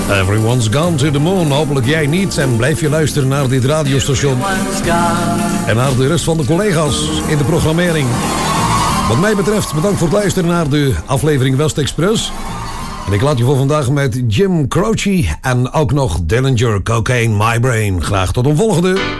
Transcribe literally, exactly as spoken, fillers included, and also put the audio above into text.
Everyone's gone to the moon. Hopelijk jij niet. En blijf je luisteren naar dit radiostation. En naar de rest van de collega's in de programmering. Wat mij betreft, bedankt voor het luisteren naar de aflevering West Express. En ik laat je voor vandaag met Jim Croce en ook nog Dillinger, Cocaine, My Brain. Graag tot een volgende.